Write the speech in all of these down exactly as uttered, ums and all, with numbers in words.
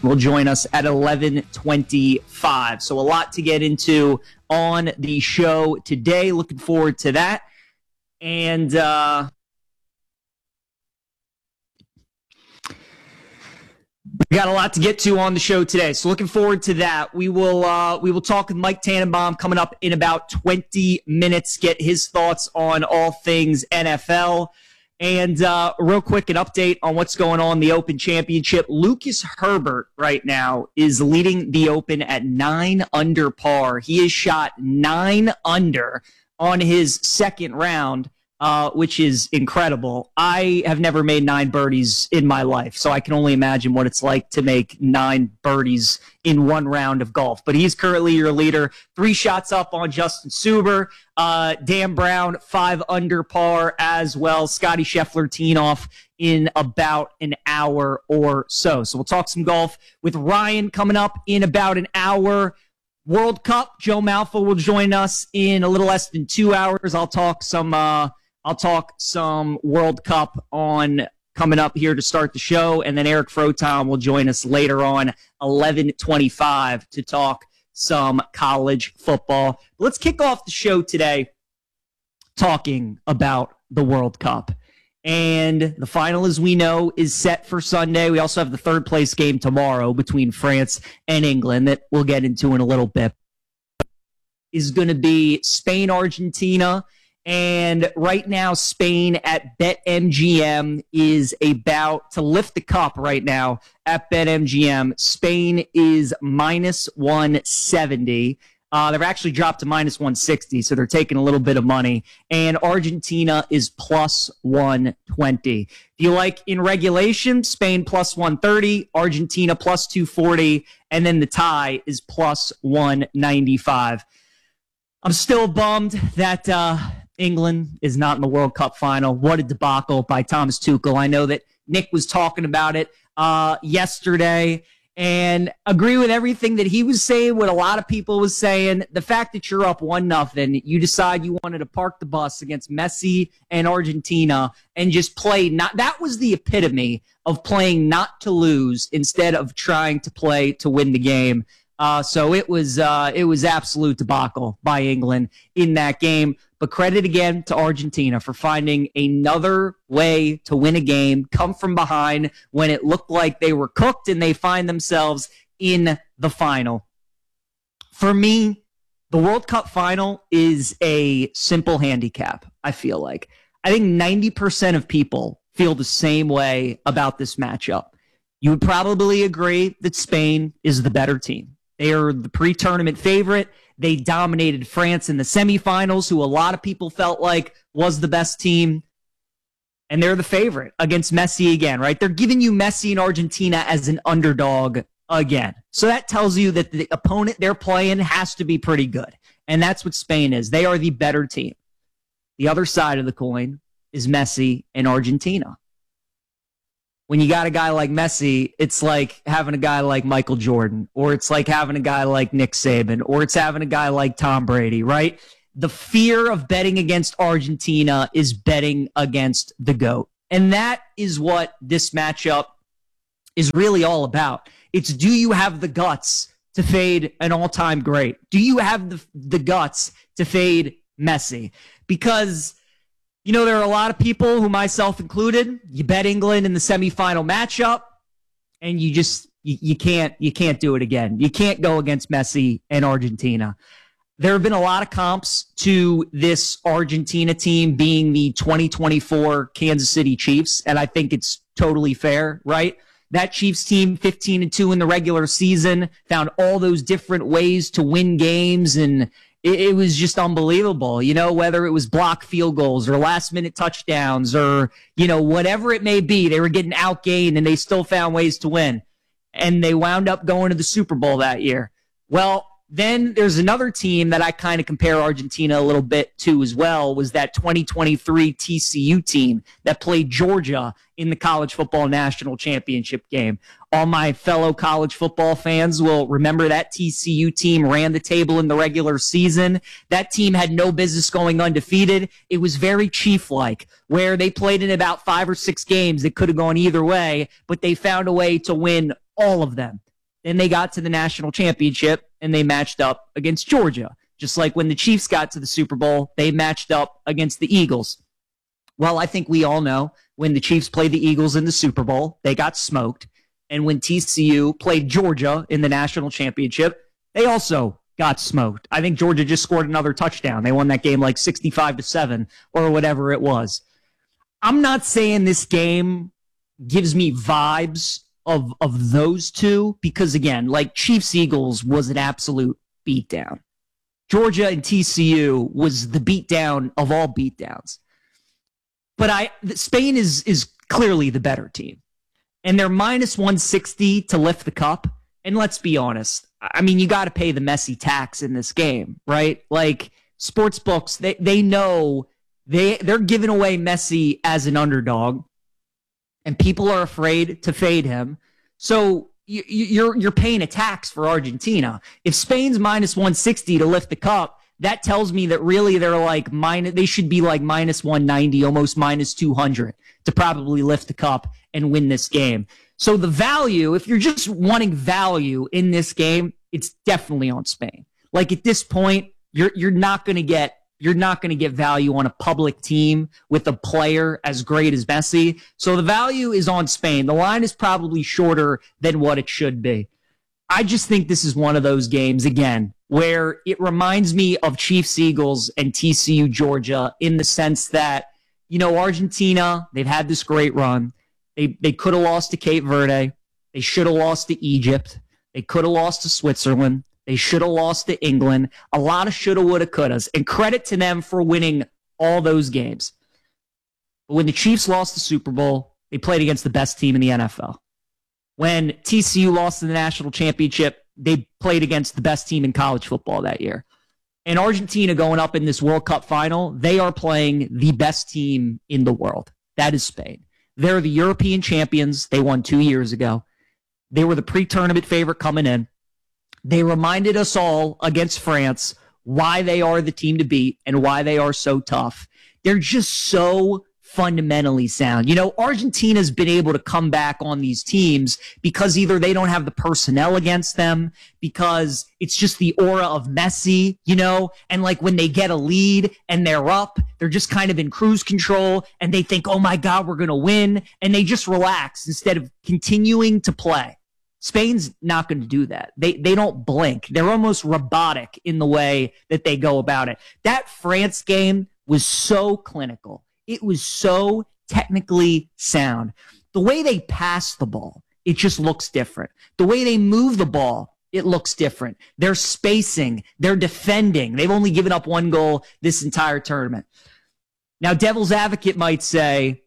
will join us at eleven twenty-five. So a lot to get into on the show today. Looking forward to that. And uh, we got a lot to get to on the show today. So looking forward to that. We will uh, we will talk with Mike Tannenbaum coming up in about twenty minutes, get his thoughts on all things N F L. And uh, real quick, an update on what's going on in the Open Championship. Lucas Herbert right now is leading the Open at nine under par. He has shot nine under on his second round, uh, which is incredible. I have never made nine birdies in my life, so I can only imagine what it's like to make nine birdies in one round of golf. But he's currently your leader, three shots up on Justin Suber. Uh, Dan Brown, five under par as well. Scotty Scheffler teeing off in about an hour or so. So we'll talk some golf with Ryan coming up in about an hour. World Cup, Joe Malfa will join us in a little less than two hours. I'll talk some, uh, I'll talk some World Cup on coming up here to start the show. And then Eric Frotom will join us later on, eleven twenty-five, to talk some college football. Let's kick off the show today talking about the World Cup. And the final, as we know, is set for Sunday. We also have the third place game tomorrow between France and England that we'll get into in a little bit. Is going to be Spain, Argentina. And right now, Spain at BetMGM is about to lift the cup right now at BetMGM. Spain is minus one seventy. Uh, they've actually dropped to minus one sixty, so they're taking a little bit of money. And Argentina is plus one twenty. If you like in regulation, Spain plus one thirty, Argentina plus two forty, and then the tie is plus one ninety-five. I'm still bummed that uh, England is not in the World Cup final. What a debacle by Thomas Tuchel. I know that Nick was talking about it uh, yesterday, and agree with everything that he was saying, what a lot of people was saying. The fact that you're up one nothing, you decide you wanted to park the bus against Messi and Argentina and just play not. That was the epitome of playing not to lose instead of trying to play to win the game. Uh, so it was uh, it was absolute debacle by England in that game. But credit again to Argentina for finding another way to win a game, come from behind when it looked like they were cooked, and they find themselves in the final. For me, the World Cup final is a simple handicap, I feel like. I think ninety percent of people feel the same way about this matchup. You would probably agree that Spain is the better team. They are the pre-tournament favorite. They dominated France in the semifinals, who a lot of people felt like was the best team. And they're the favorite against Messi again, right? They're giving you Messi and Argentina as an underdog again. So that tells you that the opponent they're playing has to be pretty good. And that's what Spain is. They are the better team. The other side of the coin is Messi and Argentina. When you got a guy like Messi, it's like having a guy like Michael Jordan, or it's like having a guy like Nick Saban, or it's having a guy like Tom Brady, right? The fear of betting against Argentina is betting against the GOAT. And that is what this matchup is really all about. It's, do you have the guts to fade an all-time great? Do you have the, the guts to fade Messi? Because, you know, there are a lot of people, who myself included, you bet England in the semifinal matchup, and you just you, you can't you can't do it again. You can't go against Messi and Argentina. There have been a lot of comps to this Argentina team being the twenty twenty-four Kansas City Chiefs, and I think it's totally fair, right? That Chiefs team, fifteen and two in the regular season, found all those different ways to win games, and It, it was just unbelievable, you know, whether it was block field goals or last minute touchdowns or, you know, whatever it may be, they were getting outgained and they still found ways to win. And they wound up going to the Super Bowl that year. Well, then there's another team that I kind of compare Argentina a little bit to as well, was that twenty twenty-three T C U team that played Georgia in the College Football National Championship game. All my fellow college football fans will remember that T C U team ran the table in the regular season. That team had no business going undefeated. It was very Chief-like, where they played in about five or six games that could have gone either way, but they found a way to win all of them. then they got to the national championship and they matched up against Georgia. Just like when the Chiefs got to the Super Bowl, they matched up against the Eagles. Well, I think we all know when the Chiefs played the Eagles in the Super Bowl, they got smoked. And when T C U played Georgia in the national championship, they also got smoked. I think Georgia just scored another touchdown. They won that game like sixty-five to seven or whatever it was. I'm not saying this game gives me vibes of, of those two because, again, like Chiefs Eagles was an absolute beatdown. Georgia and T C U was the beatdown of all beatdowns. But I Spain is is clearly the better team. And they're minus one sixty to lift the cup. And let's be honest. I mean, you got to pay the Messi tax in this game, right? Like, sports books, they, they know they, they're giving away Messi as an underdog. And people are afraid to fade him. So you, you're you're paying a tax for Argentina. If Spain's minus one sixty to lift the cup, that tells me that really they're like minus, they should be like minus one ninety, almost minus two hundred to probably lift the cup and win this game. So the value, if you're just wanting value in this game, it's definitely on Spain. Like at this point, you're you're not going to get you're not going to get value on a public team with a player as great as Messi. So the value is on Spain. The line is probably shorter than what it should be. I just think this is one of those games, again, where it reminds me of Chiefs Eagles and T C U Georgia in the sense that, you know, Argentina, they've had this great run. They they could have lost to Cape Verde. They should have lost to Egypt. They could have lost to Switzerland. They should have lost to England. A lot of shoulda, woulda, couldas. And credit to them for winning all those games. But when the Chiefs lost the Super Bowl, they played against the best team in the N F L. When T C U lost in the national championship, they played against the best team in college football that year. And Argentina going up in this World Cup final, they are playing the best team in the world. That is Spain. They're the European champions. They won two years ago. They were the pre-tournament favorite coming in. They reminded us all against France why they are the team to beat and why they are so tough. They're just so fundamentally sound. You know, Argentina's been able to come back on these teams because either they don't have the personnel against them, because it's just the aura of Messi, you know, and like when they get a lead and they're up, they're just kind of in cruise control and they think, oh my God, we're going to win. And they just relax instead of continuing to play. Spain's not going to do that. They they don't blink. They're almost robotic in the way that they go about it. That France game was so clinical. It was so technically sound. The way they pass the ball, it just looks different. The way they move the ball, it looks different. They're spacing. They're defending. They've only given up one goal this entire tournament. Now, devil's advocate might say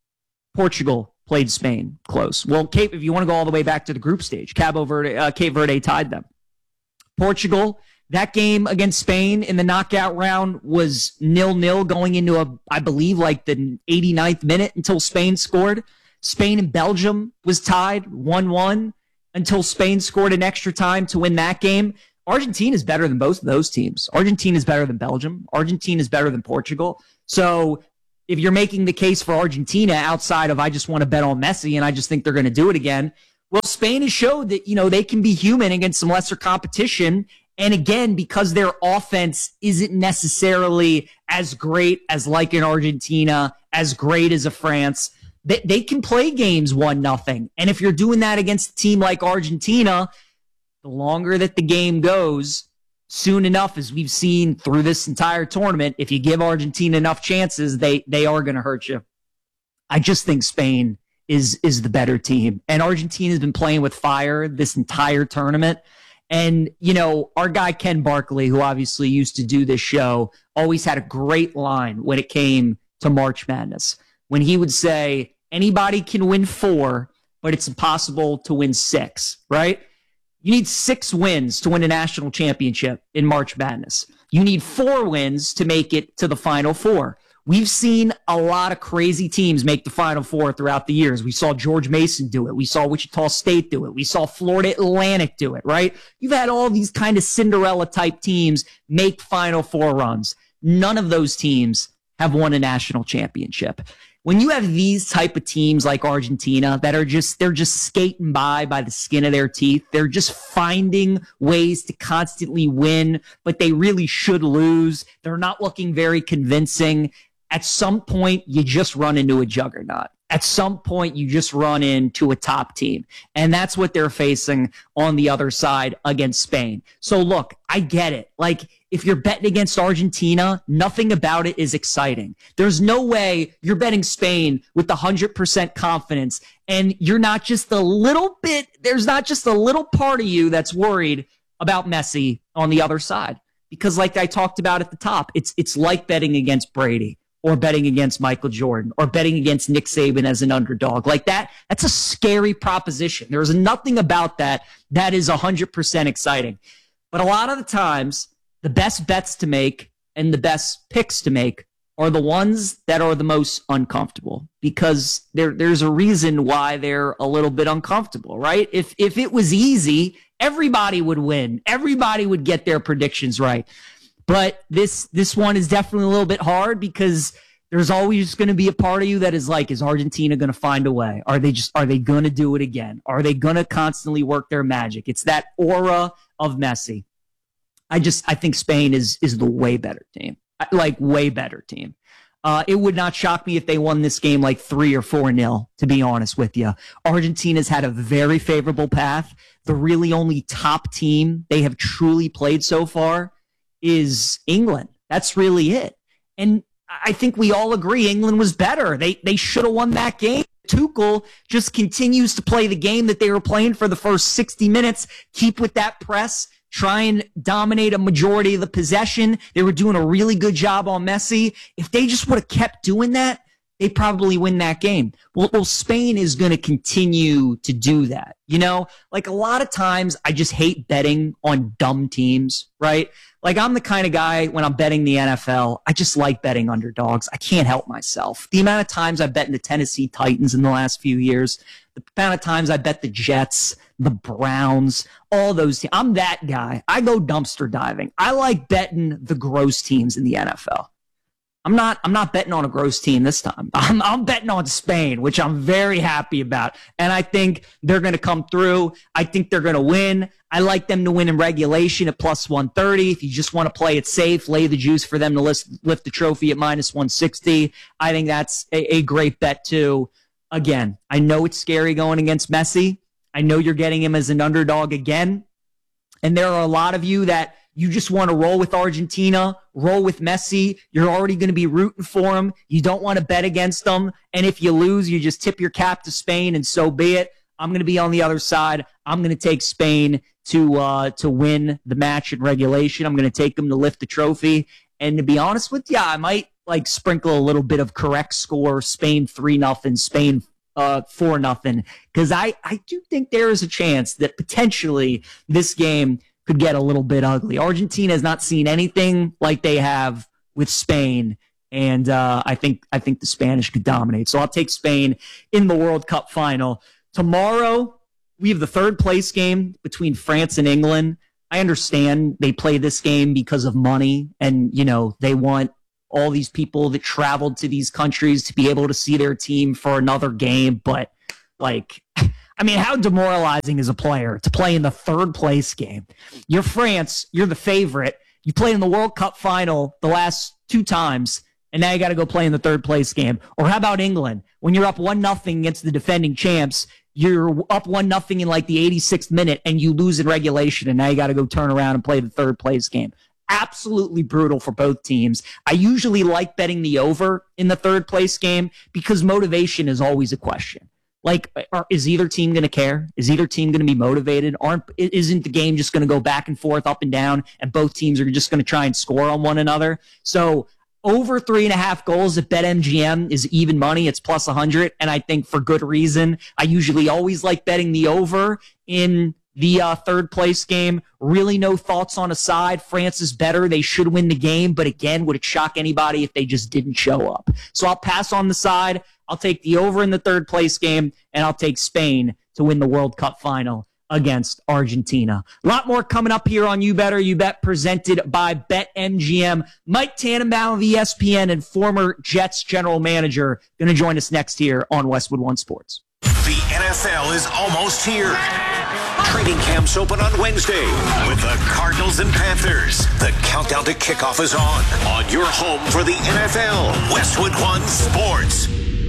Portugal played Spain close. Well, Cape, if you want to go all the way back to the group stage, Cabo Verde, uh, Cape Verde tied them. Portugal, that game against Spain in the knockout round was nil-nil going into a, I believe, like the eighty-ninth minute until Spain scored. Spain and Belgium was tied one one until Spain scored an extra time to win that game. Argentina is better than both of those teams. Argentina is better than Belgium. Argentina is better than Portugal. So if you're making the case for Argentina outside of I just want to bet on Messi and I just think they're going to do it again, well, Spain has showed that, you know, they can be human against some lesser competition. And again, because their offense isn't necessarily as great as like in Argentina, as great as a France, they, they can play games one nothing. And if you're doing that against a team like Argentina, the longer that the game goes, soon enough, as we've seen through this entire tournament, if you give Argentina enough chances, they they are going to hurt you. I just think Spain is is the better team. And Argentina's been playing with fire this entire tournament. And, you know, our guy Ken Barkley, who obviously used to do this show, always had a great line when it came to March Madness. When he would say, anybody can win four, but it's impossible to win six, right? You need six wins to win a national championship in March Madness. You need four wins to make it to the Final Four. We've seen a lot of crazy teams make the Final Four throughout the years. We saw George Mason do it. We saw Wichita State do it. We saw Florida Atlantic do it, right? You've had all these kind of Cinderella-type teams make Final Four runs. None of those teams have won a national championship. when you have these type of teams like Argentina that are just, they're just skating by by the skin of their teeth. They're just finding ways to constantly win, but they really should lose. They're not looking very convincing. At some point, you just run into a juggernaut. At some point, you just run into a top team. And that's what they're facing on the other side against Spain. So look, I get it. Like, if you're betting against Argentina, nothing about it is exciting. There's no way you're betting Spain with one hundred percent confidence, and you're not just a little bit, there's not just a little part of you that's worried about Messi on the other side. Because like I talked about at the top, it's it's like betting against Brady, or betting against Michael Jordan, or betting against Nick Saban as an underdog. Like that, that's a scary proposition. There's nothing about that that is one hundred percent exciting. But a lot of the times, the best bets to make and the best picks to make are the ones that are the most uncomfortable, because there, there's a reason why they're a little bit uncomfortable, right? If, if it was easy, everybody would win. Everybody would get their predictions right. But this this one is definitely a little bit hard, because there's always going to be a part of you that is like, is Argentina going to find a way? Are they just are they going to do it again? Are they going to constantly work their magic? It's that aura of Messi. I just I think Spain is is the way better team, like way better team. Uh, it would not shock me if they won this game like three or four nil, to be honest with you. Argentina's had a very favorable path. The really only top team they have truly played so far is England. That's really it. And I think we all agree England was better. They they should have won that game. Tuchel just continues to play the game that they were playing for the first sixty minutes. Keep with that press. Try and dominate a majority of the possession. They were doing a really good job on Messi. If they just would have kept doing that, they probably win that game. Well, well, Spain is going to continue to do that. You know, like a lot of times I just hate betting on dumb teams, right? Like I'm the kind of guy when I'm betting the N F L, I just like betting underdogs. I can't help myself. The amount of times I've bet in the Tennessee Titans in the last few years, the amount of times I bet the Jets, the Browns, all those teams. I'm that guy. I go dumpster diving. I like betting the gross teams in the N F L. I'm not I'm not betting on a gross team this time. I'm I'm betting on Spain, which I'm very happy about. And I think they're going to come through. I think they're going to win. I like them to win in regulation at plus one thirty. If you just want to play it safe, lay the juice for them to lift, lift the trophy at minus one sixty. I think that's a, a great bet too. Again, I know it's scary going against Messi. I know you're getting him as an underdog again. And there are a lot of you that you just want to roll with Argentina, roll with Messi. You're already going to be rooting for him. You don't want to bet against them. And if you lose, you just tip your cap to Spain, and so be it. I'm going to be on the other side. I'm going to take Spain to uh, to win the match in regulation. I'm going to take them to lift the trophy. And to be honest with you, I might like sprinkle a little bit of correct score, Spain three nothing, Spain uh, four nothing, because I, I do think there is a chance that potentially this game could get a little bit ugly. Argentina has not seen anything like they have with Spain, and uh, I think I think the Spanish could dominate. So I'll take Spain in the World Cup final. Tomorrow, we have the third place game between France and England. I understand they play this game because of money, and you know they want all these people that traveled to these countries to be able to see their team for another game, but like, I mean, how demoralizing is a player to play in the third place game? You're France, you're the favorite. You played in the World Cup final the last two times, and now you got to go play in the third place game. Or how about England? When you're up one nothing against the defending champs, you're up one nothing in like the eighty-sixth minute, and you lose in regulation, and now you got to go turn around and play the third place game. Absolutely brutal for both teams. I usually like betting the over in the third place game because motivation is always a question. Like, are, is either team going to care? Is either team going to be motivated? Aren't isn't the game just going to go back and forth, up and down, and both teams are just going to try and score on one another? So over three and a half goals at BetMGM is even money. It's plus one hundred, and I think for good reason. I usually always like betting the over in the uh, third place game. Really no thoughts on a side. France is better. They should win the game, but again, would it shock anybody if they just didn't show up? So I'll pass on the side. I'll take the over in the third place game, and I'll take Spain to win the World Cup final against Argentina. A lot more coming up here on You Better You Bet, presented by BetMGM. Mike Tannenbaum of E S P N and former Jets general manager going to join us next here on Westwood One Sports. The N F L is almost here. Training camps open on Wednesday with the Cardinals and Panthers. The countdown to kickoff is on. On your home for the N F L, Westwood One Sports.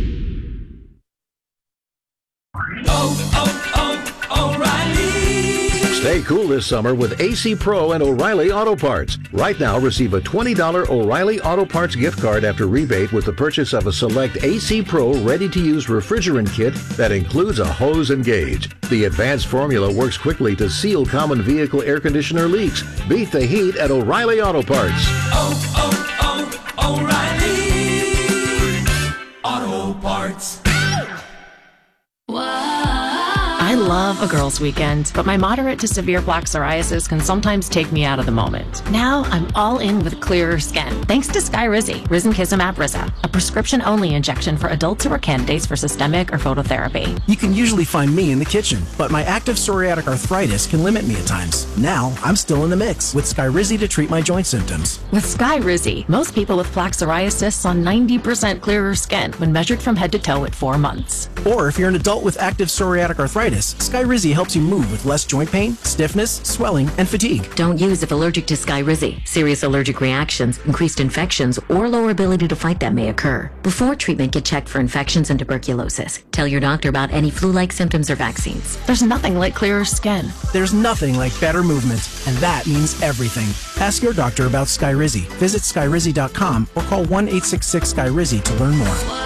Oh, oh, oh, O'Reilly. Stay cool this summer with A C Pro and O'Reilly Auto Parts. Right now, receive a twenty dollars O'Reilly Auto Parts gift card after rebate with the purchase of a select A C Pro ready-to-use refrigerant kit that includes a hose and gauge. The advanced formula works quickly to seal common vehicle air conditioner leaks. Beat the heat at O'Reilly Auto Parts. Oh, oh, oh, O'Reilly Auto Parts. I love a girls' weekend, but my moderate to severe plaque psoriasis can sometimes take me out of the moment. Now I'm all in with clearer skin, thanks to Skyrizi, Risankizumab Riza, a prescription-only injection for adults who are candidates for systemic or phototherapy. You can usually find me in the kitchen, but my active psoriatic arthritis can limit me at times. Now I'm still in the mix with Skyrizi to treat my joint symptoms. With Skyrizi, most people with plaque psoriasis saw ninety percent clearer skin when measured from head to toe at four months. Or if you're an adult with active psoriatic arthritis, Skyrizi helps you move with less joint pain, stiffness, swelling, and fatigue. Don't use if allergic to Skyrizi. Serious allergic reactions, increased infections, or lower ability to fight them may occur. Before treatment, get checked for infections and tuberculosis. Tell your doctor about any flu-like symptoms or vaccines. There's nothing like clearer skin. There's nothing like better movement, and that means everything. Ask your doctor about Skyrizi. Visit Skyrizi dot com or call one eight six six Skyrizi to learn more.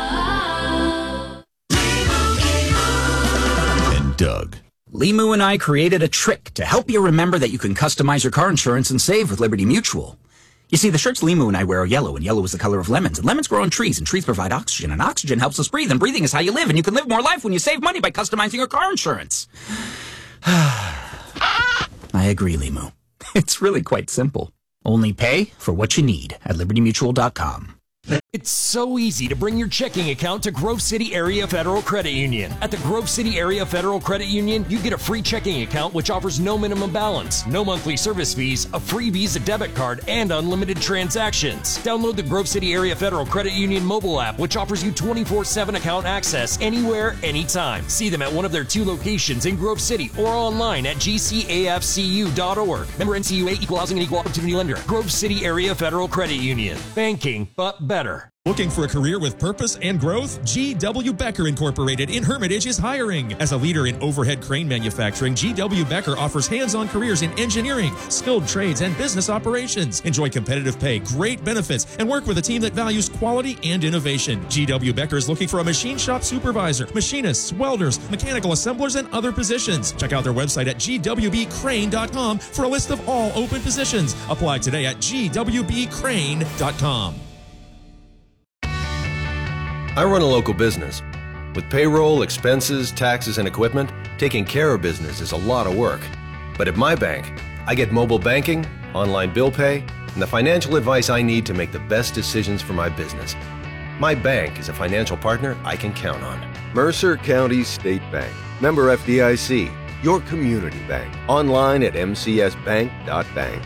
Doug. Limu and I created a trick to help you remember that you can customize your car insurance and save with Liberty Mutual. You see, the shirts Limu and I wear are yellow, and yellow is the color of lemons, and lemons grow on trees, and trees provide oxygen, and oxygen helps us breathe, and breathing is how you live, and you can live more life when you save money by customizing your car insurance. I agree, Limu. It's really quite simple. Only pay for what you need at Liberty Mutual dot com. It's so easy to bring your checking account to Grove City Area Federal Credit Union. At the Grove City Area Federal Credit Union, you get a free checking account which offers no minimum balance, no monthly service fees, a free Visa debit card, and unlimited transactions. Download the Grove City Area Federal Credit Union mobile app, which offers you twenty-four seven account access anywhere, anytime. See them at one of their two locations in Grove City or online at G C A F C U dot org. Member N C U A, Equal Housing and Equal Opportunity Lender. Grove City Area Federal Credit Union. Banking, but better. Looking for a career with purpose and growth? G W. Becker Incorporated in Hermitage is hiring. As a leader in overhead crane manufacturing, G W. Becker offers hands-on careers in engineering, skilled trades, and business operations. Enjoy competitive pay, great benefits, and work with a team that values quality and innovation. G W. Becker is looking for a machine shop supervisor, machinists, welders, mechanical assemblers, and other positions. Check out their website at G W B crane dot com for a list of all open positions. Apply today at G W B crane dot com. I run a local business. With payroll, expenses, taxes, and equipment, taking care of business is a lot of work. But at my bank, I get mobile banking, online bill pay, and the financial advice I need to make the best decisions for my business. My bank is a financial partner I can count on. Mercer County State Bank. Member F D I C. Your community bank. Online at m c s bank dot bank.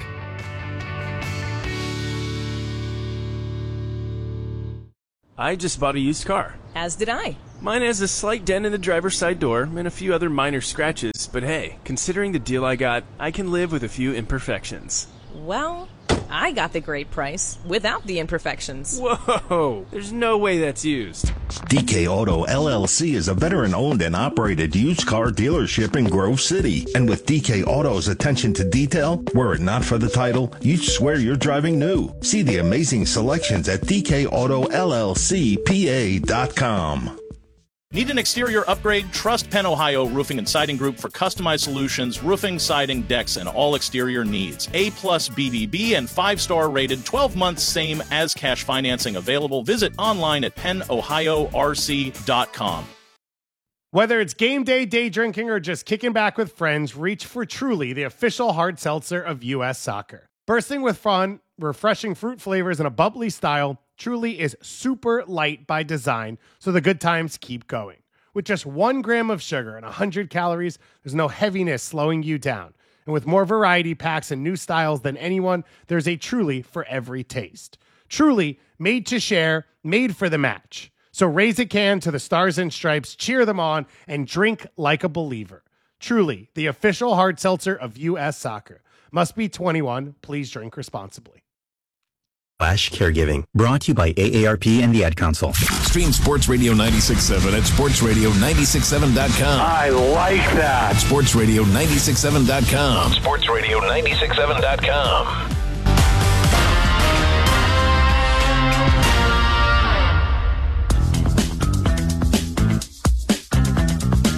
I just bought a used car. As did I. Mine has a slight dent in the driver's side door and a few other minor scratches, but hey, considering the deal I got, I can live with a few imperfections. Well, I got the great price without the imperfections. Whoa, there's no way that's used. D K Auto L L C is a veteran-owned and operated used car dealership in Grove City. And with D K Auto's attention to detail, were it not for the title, you'd swear you're driving new. See the amazing selections at D K Auto L L C P A dot com. Need an exterior upgrade? Trust Penn Ohio Roofing and Siding Group for customized solutions, roofing, siding, decks, and all exterior needs. A plus B B B and five-star rated, twelve months same as cash financing available. Visit online at penn ohio r c dot com. Whether it's game day, day drinking, or just kicking back with friends, reach for Truly, the official hard seltzer of U S Soccer. Bursting with fun, refreshing fruit flavors, and a bubbly style, Truly is super light by design, so the good times keep going. With just one gram of sugar and one hundred calories, there's no heaviness slowing you down. And with more variety packs and new styles than anyone, there's a Truly for every taste. Truly, made to share, made for the match. So raise a can to the Stars and Stripes, cheer them on, and drink like a believer. Truly, the official hard seltzer of U S Soccer. Must be twenty-one. Please drink responsibly. Flash Caregiving, brought to you by A A R P and the Ad Council. Stream Sports Radio ninety-six point seven at sports radio nine six seven dot com. I like that. sports radio nine six seven dot com. sports radio nine six seven dot com.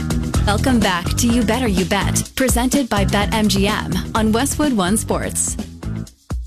Welcome back to You Better You Bet, presented by BetMGM on Westwood One Sports.